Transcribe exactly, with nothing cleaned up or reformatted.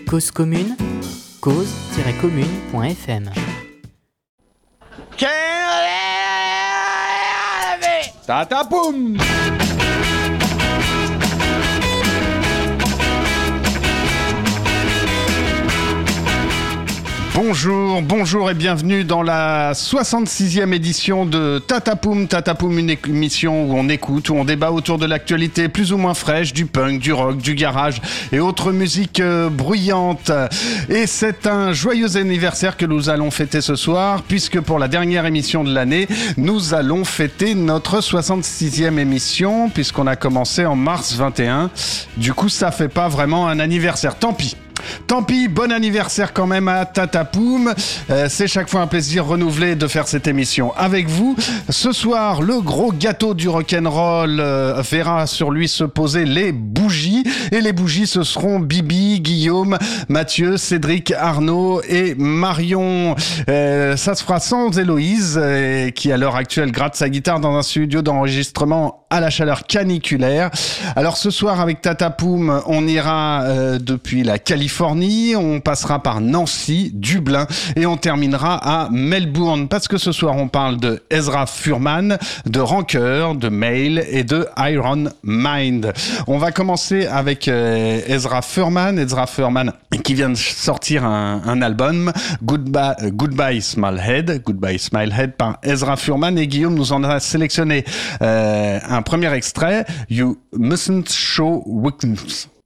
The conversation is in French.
Cause commune, cause tiret commune point f m. Tatapoum! Bonjour, bonjour et bienvenue dans la soixante-sixième édition de Tatapoum. Tatapoum, une émission où on écoute, où on débat autour de l'actualité plus ou moins fraîche, du punk, du rock, du garage et autres musiques euh, bruyantes. Et c'est un joyeux anniversaire que nous allons fêter ce soir, puisque pour la dernière émission de l'année, nous allons fêter notre soixante-sixième émission, puisqu'on a commencé en mars vingt et un. Du coup, ça fait pas vraiment un anniversaire, tant pis. Tant pis, bon anniversaire quand même à Tatapoum. Euh, c'est chaque fois un plaisir renouvelé de faire cette émission avec vous. Ce soir, le gros gâteau du rock'n'roll euh, verra sur lui se poser les bougies. Et les bougies, ce seront Bibi, Guillaume, Mathieu, Cédric, Arnaud et Marion. Euh, ça se fera sans Héloïse, euh, qui à l'heure actuelle gratte sa guitare dans un studio d'enregistrement à la chaleur caniculaire. Alors ce soir, avec Tatapoum, on ira euh, depuis la Californie, on passera par Nancy, Dublin et on terminera à Melbourne, parce que ce soir on parle de Ezra Furman, de Rancœur, de Mail et de Iron Mind. On va commencer avec euh, Ezra Furman, Ezra Furman qui vient de sortir un, un album, Goodbye, uh, Goodbye Smilehead, Goodbye Smilehead par Ezra Furman, et Guillaume nous en a sélectionné euh, un premier extrait, You Mustn't Show Weakness.